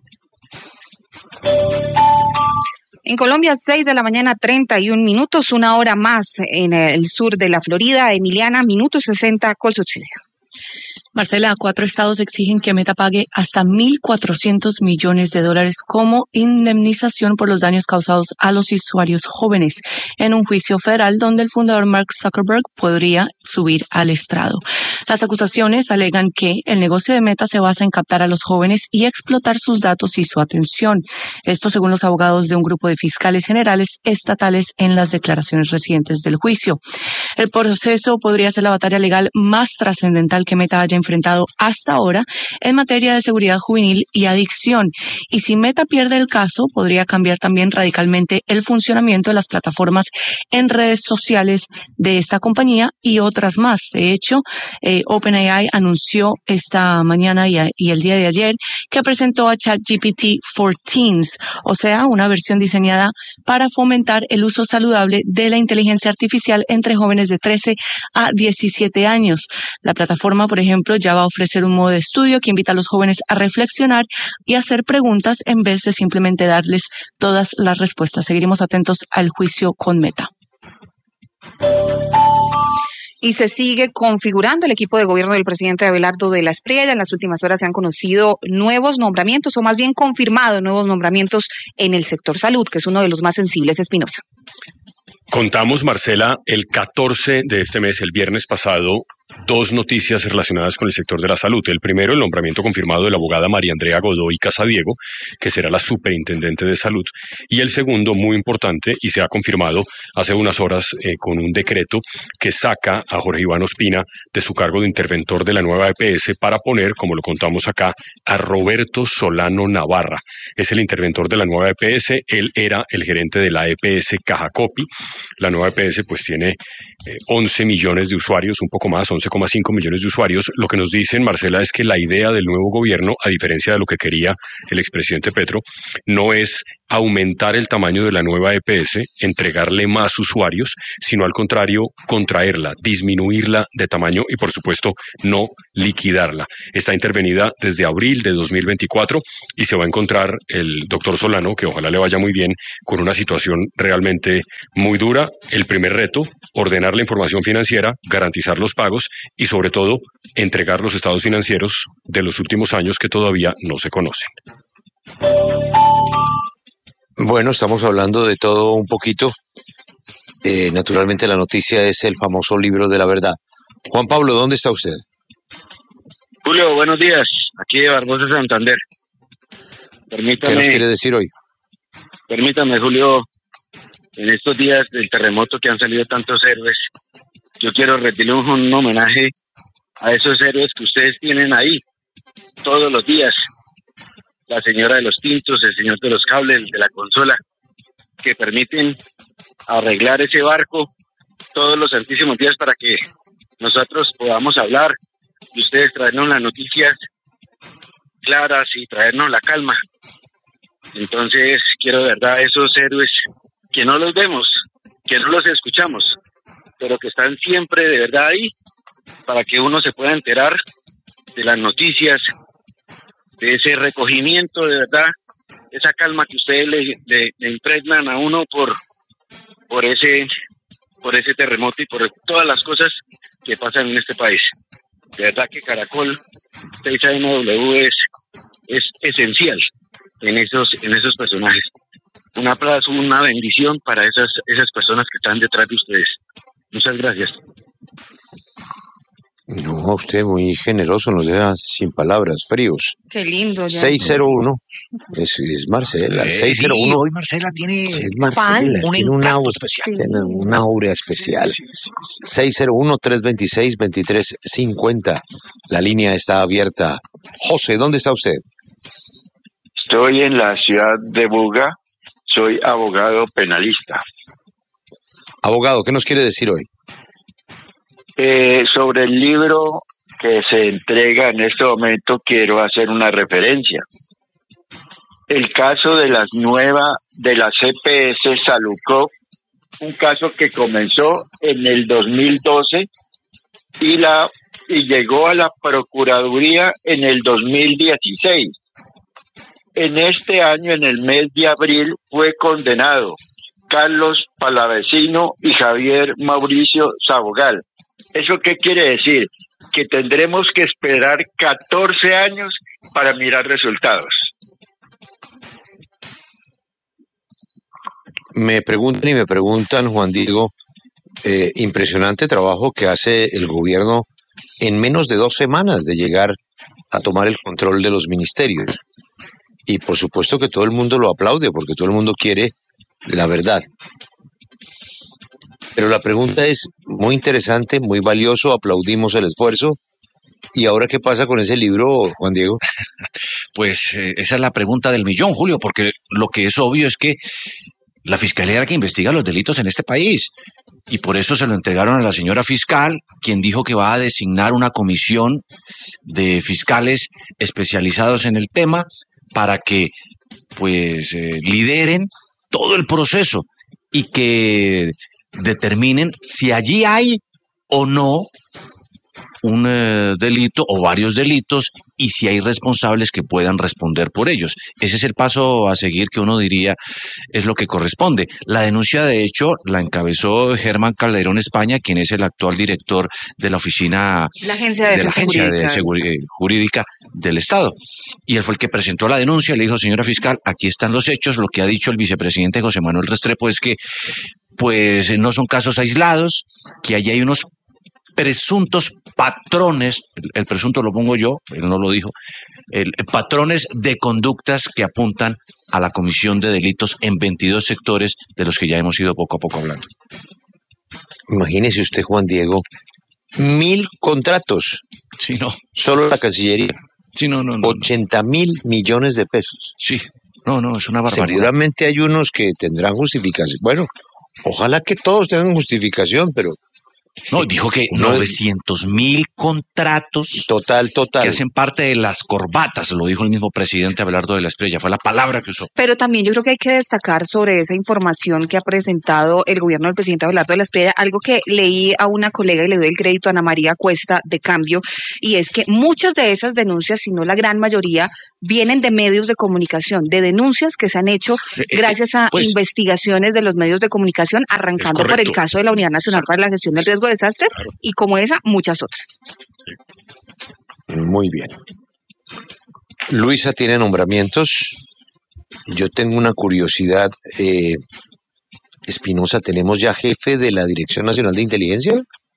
En Colombia, seis de la mañana, treinta y un minutos, una hora más en el sur de la Florida. Emiliana, minuto sesenta, Col Subsidio. Marcela, cuatro estados exigen que Meta pague hasta mil cuatrocientos millones de dólares como indemnización por los daños causados a los usuarios jóvenes en un juicio federal donde el fundador Mark Zuckerberg podría subir al estrado. Las acusaciones alegan que el negocio de Meta se basa en captar a los jóvenes y explotar sus datos y su atención. Esto según los abogados de un grupo de fiscales generales estatales en las declaraciones recientes del juicio. El proceso podría ser la batalla legal más trascendental que Meta haya enfrentado hasta ahora en materia de seguridad juvenil y adicción. Y si Meta pierde el caso, podría cambiar también radicalmente el funcionamiento de las plataformas en redes sociales de esta compañía y otras más. De hecho, eh, OpenAI anunció esta mañana y, a, y el día de ayer que presentó a ChatGPT for Teens, o sea, una versión diseñada para fomentar el uso saludable de la inteligencia artificial entre jóvenes de trece a diecisiete años. La plataforma, por ejemplo, ya va a ofrecer un modo de estudio que invita a los jóvenes a reflexionar y hacer preguntas en vez de simplemente darles todas las respuestas. Seguiremos atentos al juicio con Meta. Y se sigue configurando el equipo de gobierno del presidente Abelardo de la Espriella. En las últimas horas se han conocido nuevos nombramientos, o más bien confirmado nuevos nombramientos en el sector salud, que es uno de los más sensibles. Espinosa. Contamos, Marcela, el catorce de este mes, el viernes pasado, dos noticias relacionadas con el sector de la salud. El primero, el nombramiento confirmado de la abogada María Andrea Godoy Casadiego, que será la superintendente de salud. Y el segundo, muy importante, y se ha confirmado hace unas horas eh, con un decreto que saca a Jorge Iván Ospina de su cargo de interventor de la nueva E P S para poner, como lo contamos acá, a Roberto Solano Navarra. Es el interventor de la nueva E P S. Él era el gerente de la E P S Cajacopi. La nueva E P S pues tiene eh, once millones de usuarios, un poco más, once coma cinco millones de usuarios. Lo que nos dicen, Marcela, es que la idea del nuevo gobierno, a diferencia de lo que quería el expresidente Petro, no es aumentar el tamaño de la nueva E P S, entregarle más usuarios, sino al contrario, contraerla, disminuirla de tamaño y, por supuesto, no liquidarla. Está intervenida desde abril de dos mil veinticuatro y se va a encontrar el doctor Solano, que ojalá le vaya muy bien, con una situación realmente muy dura. El primer reto, ordenar la información financiera, garantizar los pagos y, sobre todo, entregar los estados financieros de los últimos años que todavía no se conocen. Bueno, estamos hablando de todo un poquito. Eh, naturalmente la noticia es el famoso libro de la verdad. Juan Pablo, ¿dónde está usted? Julio, buenos días. Aquí de Barbosa, Santander. Permítame, ¿Qué nos quiere decir hoy? Permítame, Julio, en estos días del terremoto que han salido tantos héroes, yo quiero rendirle un, un homenaje a esos héroes que ustedes tienen ahí todos los días. La señora de los tintos, el señor de los cables, el de la consola, que permiten arreglar ese barco todos los santísimos días para que nosotros podamos hablar y ustedes traernos las noticias claras y traernos la calma. Entonces quiero de verdad esos héroes que no los vemos, que no los escuchamos, pero que están siempre de verdad ahí para que uno se pueda enterar de las noticias, de ese recogimiento de verdad, esa calma que ustedes le, le, le impregnan a uno por por ese por ese terremoto y por todas las cosas que pasan en este país. De verdad que Caracol seis A M W es, es esencial en esos en esos personajes. Un aplauso, una bendición para esas esas personas que están detrás de ustedes. Muchas gracias. No, usted muy generoso, nos deja sin palabras, fríos. Qué lindo. Ya. seis cero uno, es, es Marcela, Eh, seis cero uno. sí, hoy Marcela tiene, es Marcela, un tiene una encanto aura especial. Tiene una aura especial. Sí, sí, sí, sí. seis cero uno, tres dos seis, dos tres cinco cero. La línea está abierta. José, ¿dónde está usted? Estoy en la ciudad de Buga, soy abogado penalista. Abogado, ¿qué nos quiere decir hoy? Eh, sobre el libro que se entrega en este momento quiero hacer una referencia. El caso de las nuevas, de la C P S Salucop, un caso que comenzó en el dos mil doce y, la, y llegó a la Procuraduría en el dos mil dieciséis. En este año, en el mes de abril, fue condenado Carlos Palavecino y Javier Mauricio Sabogal. ¿Eso qué quiere decir? Que tendremos que esperar catorce años para mirar resultados. Me preguntan y me preguntan, Juan Diego, eh, impresionante trabajo que hace el gobierno en menos de dos semanas de llegar a tomar el control de los ministerios. Y por supuesto que todo el mundo lo aplaude porque todo el mundo quiere la verdad. Pero la pregunta es muy interesante, muy valioso, aplaudimos el esfuerzo. ¿Y ahora qué pasa con ese libro, Juan Diego? Pues eh, esa es la pregunta del millón, Julio, porque lo que es obvio es que la fiscalía es la que investiga los delitos en este país. Y por eso se lo entregaron a la señora fiscal, quien dijo que va a designar una comisión de fiscales especializados en el tema para que pues eh, lideren todo el proceso y que determinen si allí hay o no un eh, delito o varios delitos y si hay responsables que puedan responder por ellos. Ese es el paso a seguir que uno diría es lo que corresponde. La denuncia, de hecho, la encabezó Germán Calderón España, quien es el actual director de la oficina La Agencia de, de, la agencia de Seguri- Jurídica del Estado. Y él fue el que presentó la denuncia, le dijo, señora fiscal, aquí están los hechos. Lo que ha dicho el vicepresidente José Manuel Restrepo es que pues no son casos aislados, que allí hay unos presuntos patrones, el, el presunto lo pongo yo, él no lo dijo, el, el patrones de conductas que apuntan a la comisión de delitos en veintidós sectores de los que ya hemos ido poco a poco hablando. Imagínese usted, Juan Diego, mil contratos. Sí, no. Solo la Cancillería. Sí, no, no, no. ochenta mil millones de pesos. Sí, no, no, es una barbaridad. Seguramente hay unos que tendrán justificación. Bueno, ojalá que todos tengan justificación, pero... No, dijo que novecientos mil contratos total, total. que hacen parte de las corbatas, lo dijo el mismo presidente Abelardo de la Espriella, fue la palabra que usó. Pero también yo creo que hay que destacar sobre esa información que ha presentado el gobierno del presidente Abelardo de la Espriella, algo que leí a una colega y le doy el crédito a Ana María Cuesta de Cambio, y es que muchas de esas denuncias, si no la gran mayoría, vienen de medios de comunicación, de denuncias que se han hecho gracias a pues, investigaciones de los medios de comunicación, arrancando por el caso de la Unidad Nacional para la Gestión del Riesgo de Desastres, claro. Y como esa, muchas otras. Muy bien. Luisa tiene nombramientos. yo tengo una curiosidad. Eh, Espinosa, ¿tenemos ya jefe de la Dirección Nacional de Inteligencia?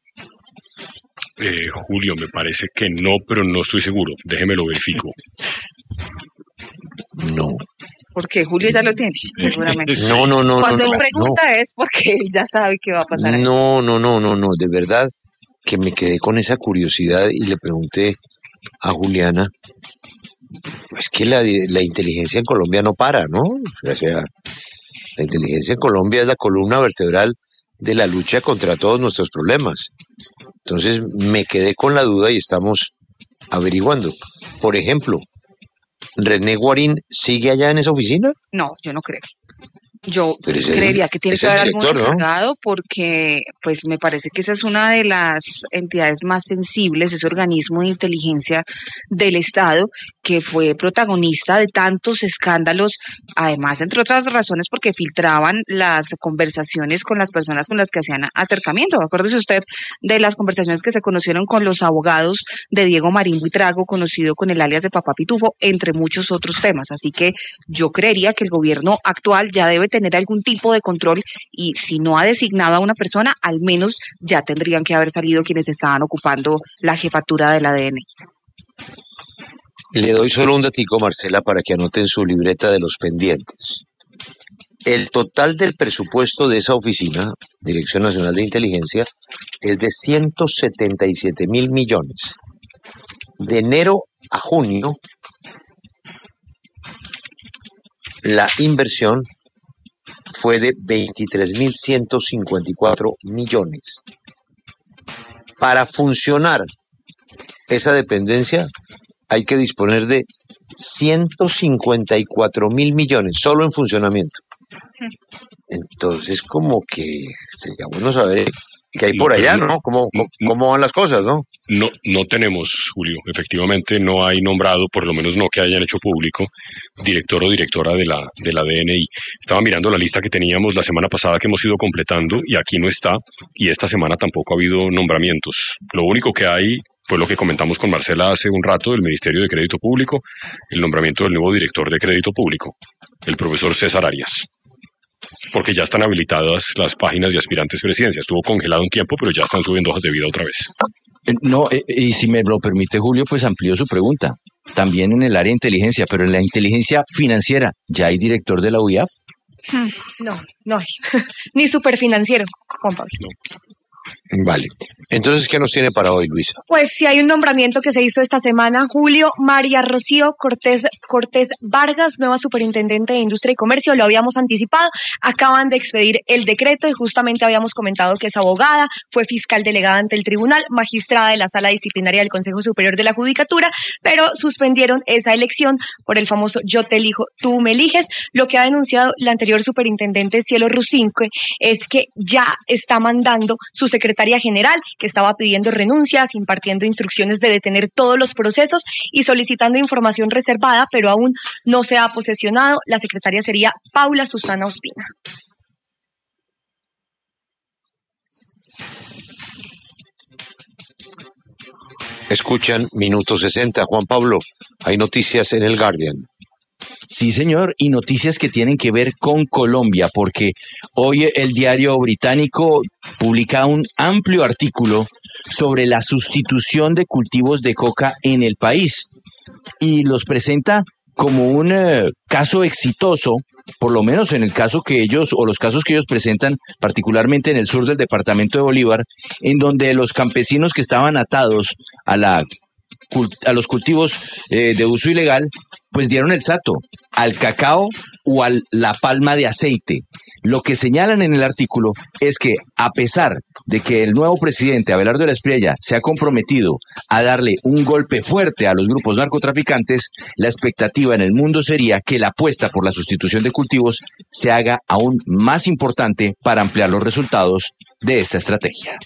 Eh, Julio, me parece que no, pero no estoy seguro. Déjeme lo verifico. No. Porque Julio ya lo tiene, seguramente. No, no, no. Cuando no, él no, pregunta no. es porque él ya sabe qué va a pasar. ahí. No, no, no, no, no, de verdad que me quedé con esa curiosidad y le pregunté a Juliana, es que la, la inteligencia en Colombia no para, ¿no? O sea, la inteligencia en Colombia es la columna vertebral de la lucha contra todos nuestros problemas. Entonces me quedé con la duda y estamos averiguando. Por ejemplo, ¿René Guarín sigue allá en esa oficina? No, yo no creo. Yo Pero es el- creería que tiene es que el haber algún director, ¿no? encargado porque pues me parece que esa es una de las entidades más sensibles, ese organismo de inteligencia del Estado que fue protagonista de tantos escándalos, además entre otras razones porque filtraban las conversaciones con las personas con las que hacían acercamiento. Acuérdese usted de las conversaciones que se conocieron con los abogados de Diego Marín Buitrago, conocido con el alias de Papá Pitufo, entre muchos otros temas. Así que yo creería que el gobierno actual ya debe tener algún tipo de control y si no ha designado a una persona, al menos ya tendrían que haber salido quienes estaban ocupando la jefatura del A D N. Le doy solo un datico, Marcela, para que anoten su libreta de los pendientes. El total del presupuesto de esa oficina, Dirección Nacional de Inteligencia, es de ciento setenta y siete mil millones. De enero a junio, la inversión fue de veintitrés mil ciento cincuenta y cuatro millones. Para funcionar esa dependencia hay que disponer de ciento cincuenta y cuatro mil millones solo en funcionamiento. Entonces, como que sería bueno saber qué hay por No, pero allá, no- ¿no? ¿Cómo, cómo, cómo van las cosas, no? No, no tenemos, Julio. Efectivamente, no hay nombrado, por lo menos no que hayan hecho público, director o directora de la, de la D N I. Estaba mirando la lista que teníamos la semana pasada que hemos ido completando y aquí no está. Y esta semana tampoco ha habido nombramientos. Lo único que hay fue lo que comentamos con Marcela hace un rato del Ministerio de Crédito Público, el nombramiento del nuevo director de Crédito Público, el profesor César Arias. Porque ya están habilitadas las páginas de aspirantes presidencia. Estuvo congelado un tiempo, pero ya están subiendo hojas de vida otra vez. Eh, No, eh, y si me lo permite Julio, pues amplío su pregunta. También en el área de inteligencia, pero en la inteligencia financiera, ¿ya hay director de la U I A F? Hmm, No, no hay. Ni superfinanciero, Juan Pablo. Vale. Entonces, ¿qué nos tiene para hoy, Luisa? Pues sí hay un nombramiento que se hizo esta semana, Julio. María Rocío Cortés, Cortés Vargas, nueva superintendente de Industria y Comercio, lo habíamos anticipado. Acaban de expedir el decreto y justamente habíamos comentado que es abogada, fue fiscal delegada ante el tribunal, magistrada de la Sala Disciplinaria del Consejo Superior de la Judicatura, pero suspendieron esa elección por el famoso yo te elijo, tú me eliges. Lo que ha denunciado la anterior superintendente Cielo Rusinque es que ya está mandando su secretaria general, que estaba pidiendo renuncias, impartiendo instrucciones de detener todos los procesos y solicitando información reservada, pero aún no se ha posesionado. La secretaria sería Paula Susana Ospina. Escuchan Minuto sesenta. Juan Pablo, hay noticias en el Guardian. Sí, señor, y noticias que tienen que ver con Colombia, porque hoy el diario británico publica un amplio artículo sobre la sustitución de cultivos de coca en el país y los presenta como un eh, caso exitoso, por lo menos en el caso que ellos, o los casos que ellos presentan, particularmente en el sur del departamento de Bolívar, en donde los campesinos que estaban atados a la a los cultivos eh, de uso ilegal, pues dieron el salto al cacao o a la palma de aceite. Lo que señalan en el artículo es que a pesar de que el nuevo presidente Abelardo de la Espriella se ha comprometido a darle un golpe fuerte a los grupos narcotraficantes, la expectativa en el mundo sería que la apuesta por la sustitución de cultivos se haga aún más importante para ampliar los resultados de esta estrategia.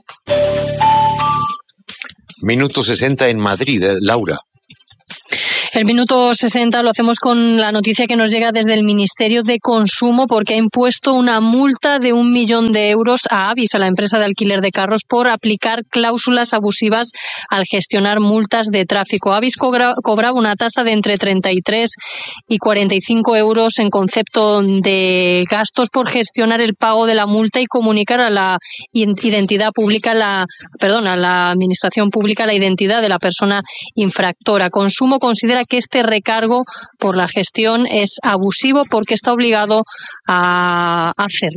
Minuto sesenta en Madrid, Laura. El minuto sesenta lo hacemos con la noticia que nos llega desde el Ministerio de Consumo, porque ha impuesto una multa de un millón de euros a Avis, a la empresa de alquiler de carros, por aplicar cláusulas abusivas al gestionar multas de tráfico. Avis cobra, cobraba una tasa de entre treinta y tres y cuarenta y cinco euros en concepto de gastos por gestionar el pago de la multa y comunicar a la identidad pública, la, perdón, a la administración pública la identidad de la persona infractora. Consumo considera que este recargo por la gestión es abusivo porque está obligado a hacerlo.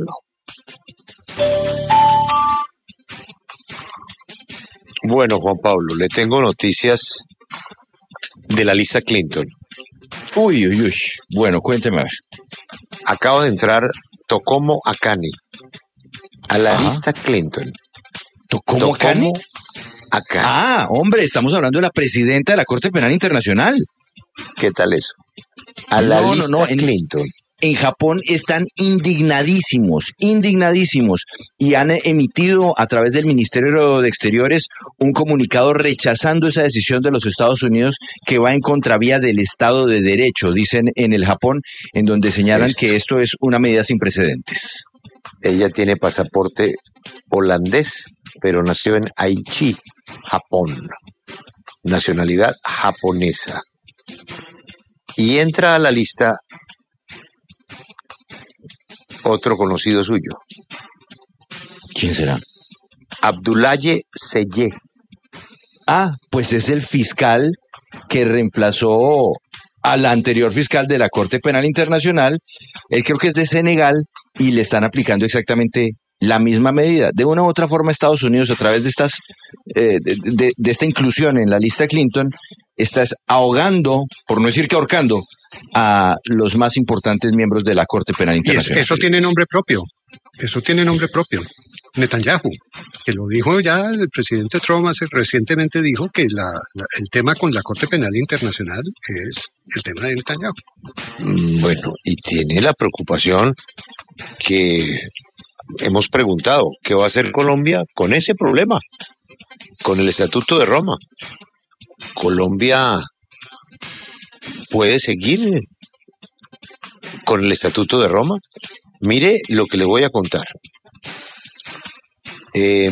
Bueno, Juan Pablo, le tengo noticias de la lista Clinton. Uy, uy, uy. Bueno, cuénteme. Acaba de entrar Tocomo Akane a la Ajá. lista Clinton. ¿Tocomo Akane? Akane. Ah, hombre, estamos hablando de la presidenta de la Corte Penal Internacional. ¿Qué tal eso? A la no, lista no, no, en, Clinton. En Japón están indignadísimos, indignadísimos, y han emitido a través del Ministerio de Exteriores un comunicado rechazando esa decisión de los Estados Unidos que va en contravía del Estado de Derecho, dicen en el Japón, en donde señalan esto. que esto es una medida sin precedentes. Ella tiene pasaporte holandés, pero nació en Aichi, Japón, nacionalidad japonesa, y entra a la lista otro conocido suyo. ¿Quién será? Abdoulaye Seye. Ah, pues es el fiscal que reemplazó al anterior fiscal de la Corte Penal Internacional. Él creo que es de Senegal y le están aplicando exactamente la misma medida. De una u otra forma, Estados Unidos, a través de estas eh, de, de, de esta inclusión en la lista Clinton, está ahogando, por no decir que ahorcando, a los más importantes miembros de la Corte Penal Internacional. Y eso tiene nombre propio, eso tiene nombre propio. Netanyahu, que lo dijo ya el presidente Trump hace, recientemente dijo que la, la, el tema con la Corte Penal Internacional es el tema de Netanyahu. Bueno, y tiene la preocupación que hemos preguntado, ¿qué va a hacer Colombia con ese problema? Con el Estatuto de Roma. Colombia puede seguir con el Estatuto de Roma. Mire lo que le voy a contar. Eh,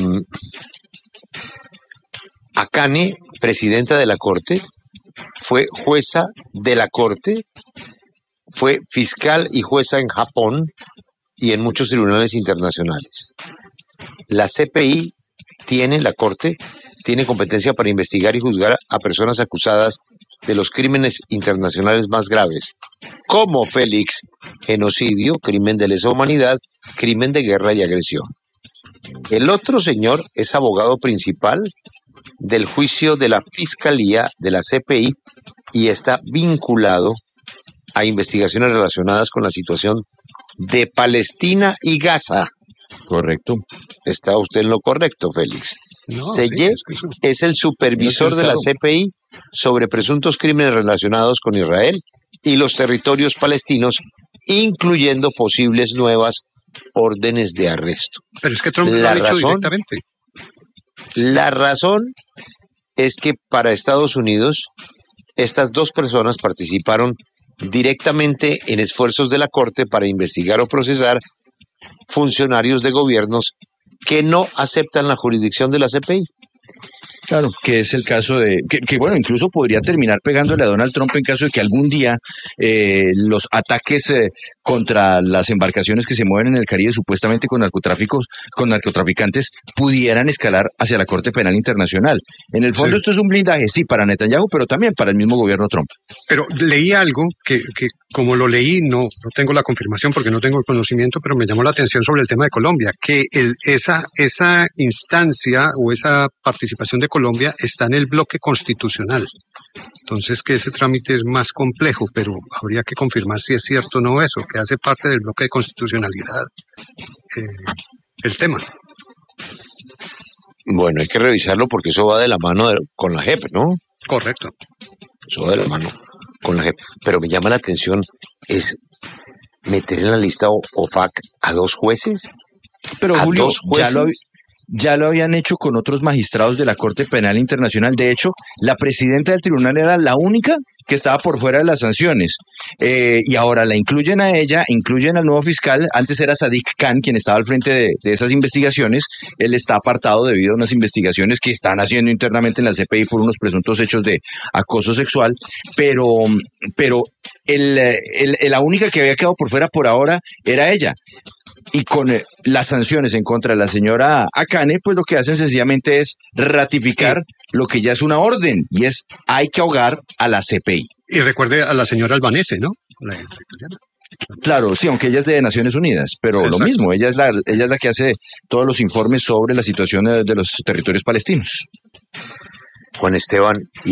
Akane, presidenta de la Corte, fue jueza de la Corte, fue fiscal y jueza en Japón y en muchos tribunales internacionales. La C P I tiene, la Corte, tiene competencia para investigar y juzgar a personas acusadas de los crímenes internacionales más graves, como Félix, genocidio, crimen de lesa humanidad, crimen de guerra y agresión. El otro señor es abogado principal del juicio de la Fiscalía de la C P I y está vinculado a investigaciones relacionadas con la situación de Palestina y Gaza. Correcto. Está usted en lo correcto, Félix. No, Seye sí, es, que es el supervisor no de la C P I sobre presuntos crímenes relacionados con Israel y los territorios palestinos, incluyendo posibles nuevas órdenes de arresto. Pero es que Trump lo la ha dicho razón, directamente. La razón es que para Estados Unidos estas dos personas participaron directamente en esfuerzos de la Corte para investigar o procesar funcionarios de gobiernos que no aceptan la jurisdicción de la C P I. Claro, que es el caso de, que, que bueno, incluso podría terminar pegándole a Donald Trump en caso de que algún día eh, los ataques eh, contra las embarcaciones que se mueven en el Caribe supuestamente con narcotráficos, con narcotraficantes, pudieran escalar hacia la Corte Penal Internacional. En el fondo sí. Esto es un blindaje, sí, para Netanyahu, pero también para el mismo gobierno Trump. Pero leí algo que, que como lo leí, no, no tengo la confirmación porque no tengo el conocimiento, pero me llamó la atención sobre el tema de Colombia, que el, esa, esa instancia o esa participación de Colombia está en el bloque constitucional. Entonces que ese trámite es más complejo, pero habría que confirmar si es cierto o no eso, que hace parte del bloque de constitucionalidad eh, el tema. Bueno, hay que revisarlo porque eso va de la mano de, con la J E P, ¿no? Correcto. Eso va de la mano con la J E P. Pero me llama la atención es meter en la lista O F A C a dos jueces. Pero ¿A Julio, dos jueces? ya lo Ya lo habían hecho con otros magistrados de la Corte Penal Internacional. De hecho, la presidenta del tribunal era la única que estaba por fuera de las sanciones. Eh, y ahora la incluyen a ella, incluyen al nuevo fiscal. Antes era Sadiq Khan quien estaba al frente de, de esas investigaciones. Él está apartado debido a unas investigaciones que están haciendo internamente en la C P I por unos presuntos hechos de acoso sexual. Pero, pero el, el, el, la única que había quedado por fuera por ahora era ella. Y con eh, las sanciones en contra de la señora Akane, pues lo que hacen sencillamente es ratificar lo que ya es una orden, y es hay que ahogar a la C P I. Y recuerde a la señora Albanese, ¿no? La italiana. Claro, sí, aunque ella es de Naciones Unidas, pero Exacto. Lo mismo, ella es la, ella es la que hace todos los informes sobre la situación de los territorios palestinos. Juan Esteban, y